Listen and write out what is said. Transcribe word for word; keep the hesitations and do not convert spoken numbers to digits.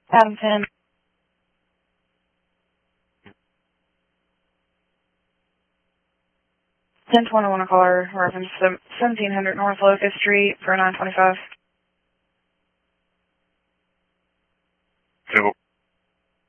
Adam ten. ten twenty-one a caller, reference seventeen hundred North Locust Street for nine twenty-five.